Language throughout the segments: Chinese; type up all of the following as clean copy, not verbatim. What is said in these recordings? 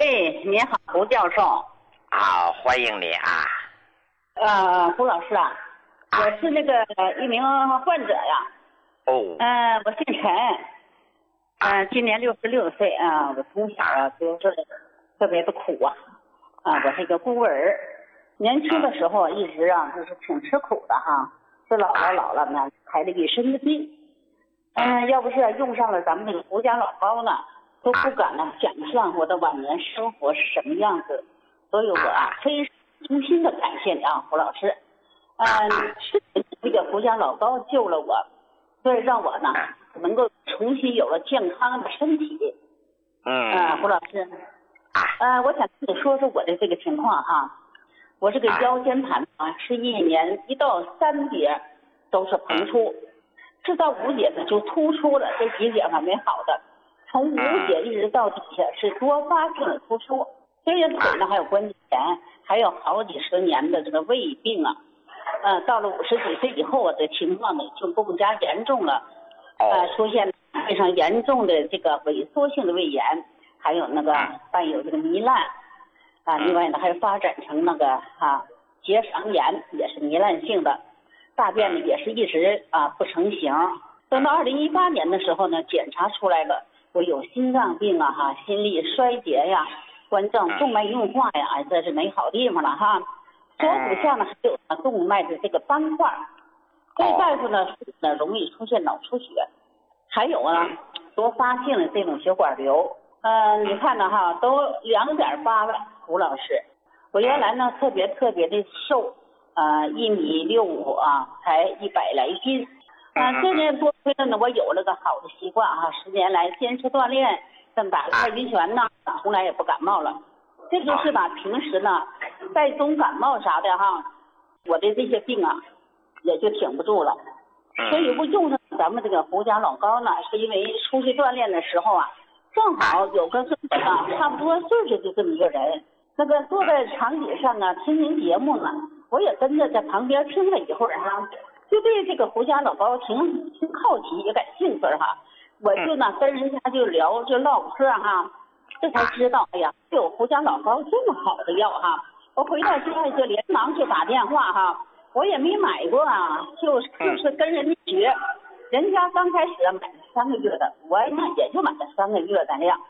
哎，您好，胡教授。 好，欢迎你啊。 胡老师啊，我是那个一名患者呀。 哦。 我姓陈。今年66岁啊。我从小啊就是特别的苦啊。我是一个孤儿。年轻的时候一直啊就是挺吃苦的哈。是老了呢，排了一身的病。要不是用上了咱们这个胡家老膏呢，都不敢呢想象我的晚年生活是什么样子。所以我啊非常衷心的感谢你啊，胡老师。是这个胡家老膏救了我，所以让我呢能够重新有了健康的身体。胡老师，我想跟你说说我的这个情况哈。我这个腰间盘啊是1年1到3节都是膨出，是到5节呢就突出了，这几节还没好的，从5节一直到底下是多发性的突出。这些腿呢还有关节炎，还有好几十年的这个胃病啊。到了50几岁以后，我的情况呢就更加严重了。出现非常严重的这个萎缩性的胃炎，还有那个伴有这个糜烂。另外呢还发展成那个结肠炎，也是糜烂性的。大便呢也是一直不成形。等到2018年的时候呢，检查出来了我有心脏病啊心力衰竭呀，冠状动脉硬化呀，这是没好地方了哈。左骨下呢还有动脉的这个斑块。这大夫呢容易出现脑出血，还有多发性的这种血管瘤。你看呢哈，都2.8了。胡老师，我原来呢特别的瘦，1.65米才100来斤。这年多亏了呢，我有了个好的习惯10年来坚持锻炼，这么打了太极拳呢，从来也不感冒了。这就是平时呢带风感冒啥的我的这些病也就挺不住了。所以我用上咱们这个胡家老膏呢，是因为出去锻炼的时候正好有个跟我差不多岁数的这么一个人，那个坐在长椅上听您节目呢，我也跟着在旁边听了一会儿就对这个胡家老膏挺好奇，也感兴趣我就跟人家就聊就唠嗑这才知道有胡家老膏这么好的药我回到家就连忙就打电话我也没买过就是跟人家学。人家刚开始买了3个月的，我呢也就买了3个月的量。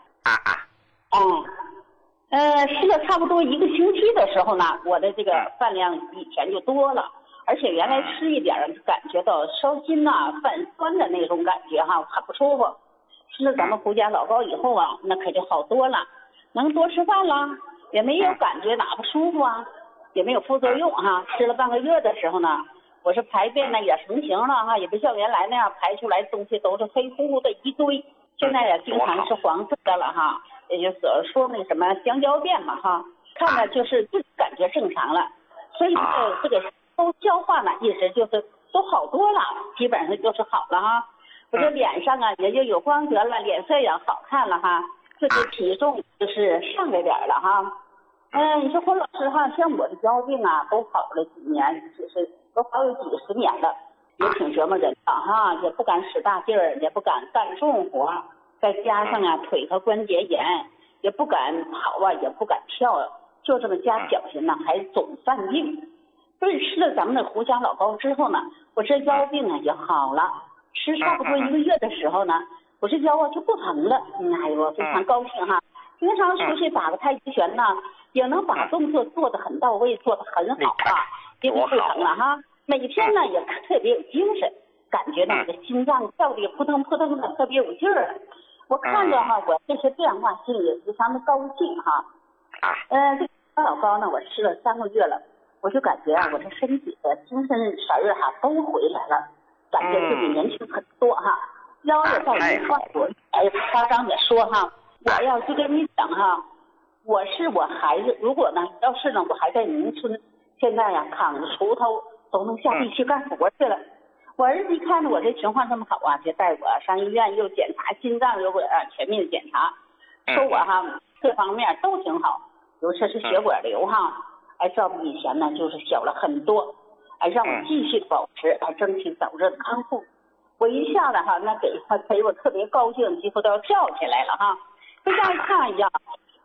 吃了差不多1个星期的时候呢，我的这个饭量以前就多了，而且原来吃一点感觉到烧心泛酸的那种感觉很不舒服。吃了咱们胡家老膏以后那可就好多了，能多吃饭了，也没有感觉哪不舒服也没有副作用吃了半个月的时候呢，我是排便呢也成型了也不像原来那样排出来的东西都是黑乎乎的一堆，现在也经常是黄色的了也就是说那什么香蕉便嘛看着就是感觉正常了。所以这个都消化呢一直就是都好多了，基本上就是好了我这脸上也就有光泽了，脸色也好看了这个体重就是上来点了你说胡老师像我的腰病都好了几年，就是都好有几十年了，也挺折磨人的也不敢使大劲儿，也不敢干重活，再加上腿和关节炎，也不敢跑也不敢跳，就这么加小心还总犯病。所以吃了咱们的胡家老膏之后呢，我这腰病也好了。吃差不多1个月的时候呢，我这腰就不疼了。我非常高兴经常出去打个太极拳也能把动作做得很到位，做得很好也不会疼了每天呢也特别有精神，感觉那个心脏跳得扑腾扑腾的，特别有劲儿。我看着我这些变化心里非常的高兴这个老膏呢我吃了3个月了，我就感觉我这身体的精神神都回来了，感觉自己年轻很多腰也在一块。我夸张的说我要就跟你讲我孩子如果要是我还在农村，现在扛着锄头都能下地去干活去了。我儿子一看着我这情况这么好就带我上医院，又检查心脏，又全面检查，说我各方面都挺好，尤其是血管瘤照比以前呢就是小了很多，让我继续保持争取早日康复。我一下子那给我特别高兴，几乎都要跳起来了回家一看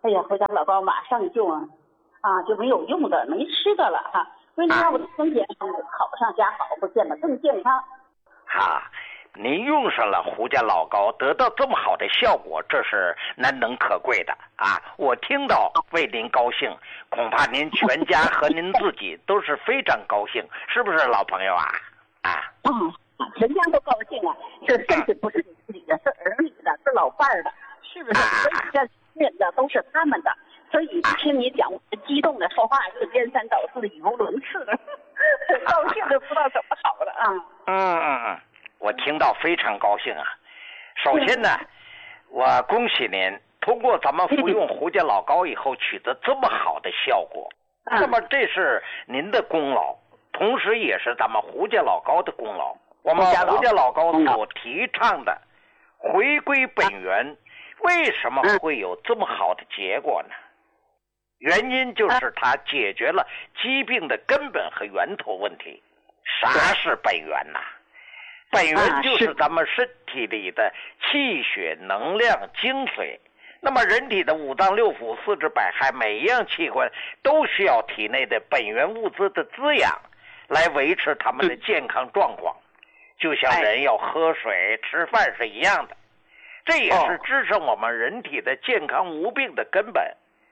哎呀，胡家老高马上就没有用的，没吃的了哈。为了让我的身体好上加好，不见得更健康。 好，您用上了胡家老高，得到这么好的效果，这是难能可贵的啊！我听到为您高兴，恐怕您全家和您自己都是非常高兴，是不是老朋友啊？ 全家都高兴啊！这甚至不是你自己的，是儿女的，是老伴儿的，是不是？所以这人的都是他们的。所以听你讲，我激动的说话就颠三倒四的语无伦次的，高兴的不知道怎么好了啊！ 我听到非常高兴啊！首先呢，我恭喜您通过咱们服用胡家老高以后取得这么好的效果，那么这是您的功劳，同时也是咱们胡家老高的功劳。我们胡家老高所提倡的回归本源，为什么会有这么好的结果呢？原因就是它解决了疾病的根本和源头问题。啥是本源呐？本源就是咱们身体里的气血、能量、精髓。那么人体的五脏六腑、四肢百骸，每一样器官都需要体内的本源物质的滋养，来维持他们的健康状况。就像人要喝水、吃饭是一样的，这也是支撑我们人体的健康无病的根本。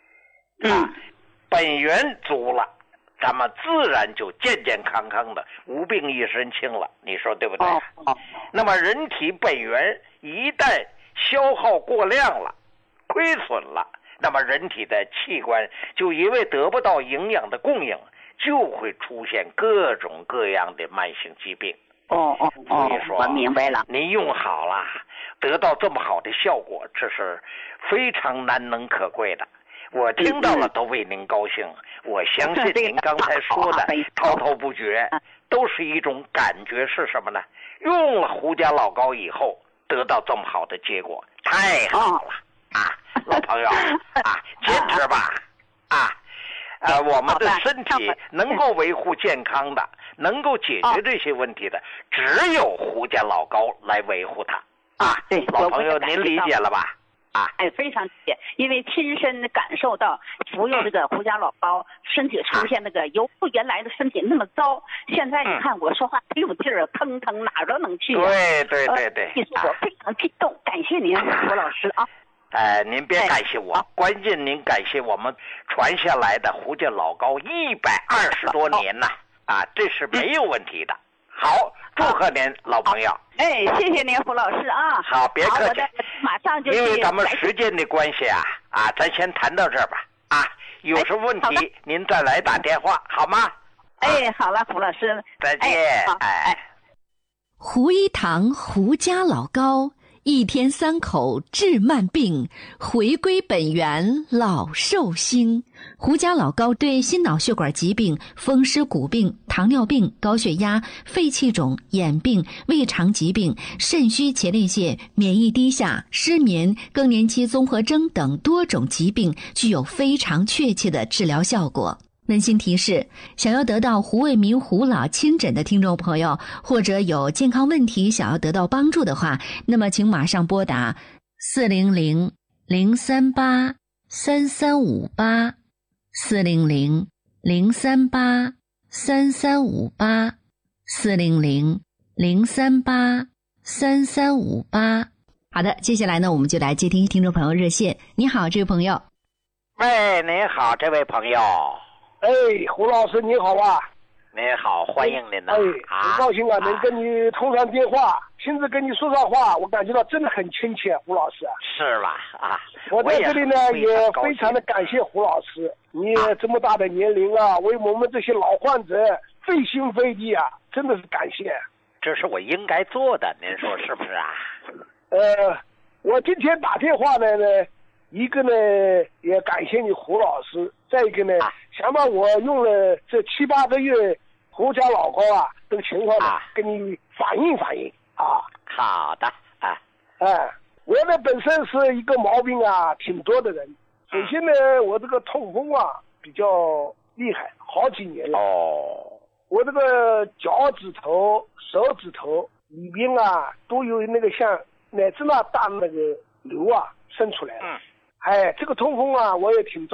本源足了，咱们自然就健健康康的，无病一身轻了。你说对不对？那么人体本源一旦消耗过量了、亏损了，那么人体的器官就因为得不到营养的供应，就会出现各种各样的慢性疾病。所以说， 我明白了。 您用好了，得到这么好的效果，这是非常难能可贵的。我听到了都为您高兴。我相信您刚才说的滔滔不绝，都是一种感觉，是什么呢？用了胡家老高以后，得到这么好的结果，太好了老朋友坚持吧我们的身体能够维护健康的，能够解决这些问题的，只有胡家老高来维护它对， 老朋友您理解了吧？ 非常理解，因为亲身感受到服用这个胡家老高，身体出现那个由原来的身体那么糟，现在你看我说话忒有劲儿，腾腾哪儿都能去。 对， 我非常激动，感谢您，胡老师您别感谢我，关键您感谢我们传下来的胡家老高120多年呐这是没有问题的。好，祝贺您老朋友。 谢谢您胡老师好，别客气， 马上就因为咱们时间的关系咱先谈到这儿吧有什么问题您再来打电话好吗？ 好了，胡老师再见。 胡一堂胡家老高，1天3口治慢病，回归本源老寿星。胡家老高对心脑血管疾病、风湿骨病、糖尿病、高血压、肺气肿、眼病、胃肠疾病、肾虚前列腺、免疫低下、失眠、更年期综合征等多种疾病具有非常确切的治疗效果。温馨提示，想要得到胡卫民胡老亲诊的听众朋友，或者有健康问题想要得到帮助的话，那么请马上拨打400-038-3358 400-038-3358 400-038-3358。好的，接下来呢，我们就来接听听众朋友热线。你好，这位朋友。 喂，您好，这位朋友。 胡老师你好您好，欢迎您很高兴能跟你通上电话，亲自跟你说上话，我感觉到真的很亲切，胡老师。 是吧我在这里呢也非常的感谢胡老师，你这么大的年龄为我们这些老患者费心费力真的是感谢。 这是我应该做的，您说是不是我今天打电话呢一个呢也感谢你胡老师，再一个呢想把我用了这7、8个月胡家老高这个情况呢跟你反映好的我呢本身是一个毛病挺多的人。首先呢我这个痛风比较厉害，好几年了我这个脚趾头、手指头里边都有那个像奶子那大那个瘤生出来了哎，这个痛风啊，我也挺